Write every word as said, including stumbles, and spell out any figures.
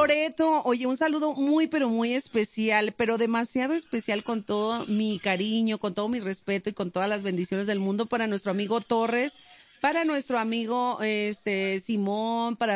Loreto, oye, un saludo muy, pero muy especial, pero demasiado especial con todo mi cariño, con todo mi respeto y con todas las bendiciones del mundo para nuestro amigo Torres, para nuestro amigo este Simón, para